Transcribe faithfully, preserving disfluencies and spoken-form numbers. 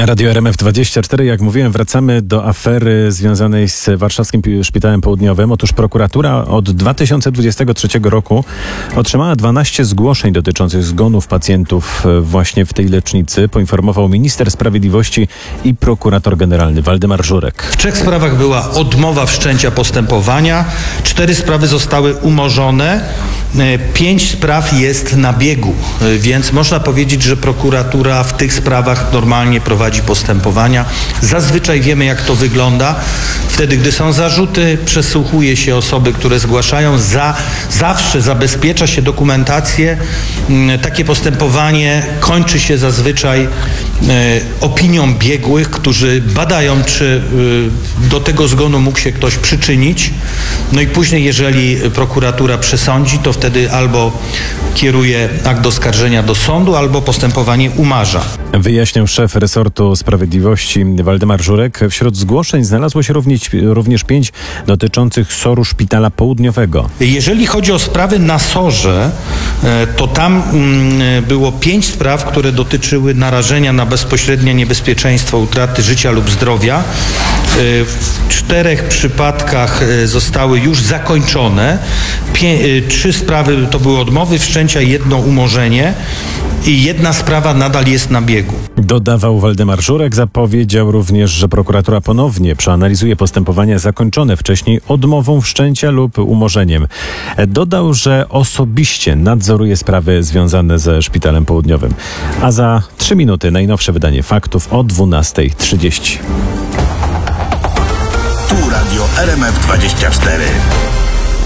Radio R M F dwadzieścia cztery, jak mówiłem, wracamy do afery związanej z Warszawskim Szpitalem Południowym. Otóż prokuratura od dwa tysiące dwudziestego trzeciego roku otrzymała dwanaście zgłoszeń dotyczących zgonów pacjentów właśnie w tej lecznicy, poinformował minister sprawiedliwości i prokurator generalny Waldemar Żurek. W trzech sprawach była odmowa wszczęcia postępowania, cztery sprawy zostały umorzone, pięć spraw jest na biegu, więc można powiedzieć, że prokuratura w tych sprawach normalnie prowadzi postępowania. Zazwyczaj wiemy, jak to wygląda. Wtedy, gdy są zarzuty, przesłuchuje się osoby, które zgłaszają. Za, zawsze zabezpiecza się dokumentację. Takie postępowanie kończy się zazwyczaj e, opinią biegłych, którzy badają, czy e, do tego zgonu mógł się ktoś przyczynić. No i później, jeżeli prokuratura przesądzi, to wtedy albo kieruje akt oskarżenia do sądu, albo postępowanie umarza. Wyjaśniał szef resortu sprawiedliwości Waldemar Żurek. Wśród zgłoszeń znalazło się również, również pięć dotyczących S O R-u Szpitala Południowego. Jeżeli chodzi o sprawy na S O R-ze, to tam było pięć spraw, które dotyczyły narażenia na bezpośrednie niebezpieczeństwo utraty życia lub zdrowia. W czterech przypadkach zostały już zakończone. Pię- trzy sprawy to były odmowy wszczęcia, jedno umorzenie i jedna sprawa nadal jest na biegu. Dodawał Waldemar Żurek. Zapowiedział również, że prokuratura ponownie przeanalizuje postępowania zakończone wcześniej odmową wszczęcia lub umorzeniem. Dodał, że osobiście nadzoruje sprawy związane ze Szpitalem Południowym. A za trzy minuty najnowsze wydanie faktów o dwunasta trzydzieści. Tu Radio R M F dwadzieścia cztery.